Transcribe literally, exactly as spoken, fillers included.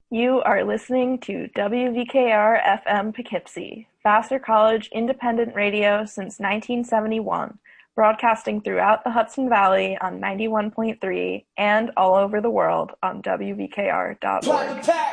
You are listening to W V K R F M Poughkeepsie, Vassar College independent radio since nineteen seventy-one, broadcasting throughout the Hudson Valley on ninety-one point three and all over the world on W V K R dot org.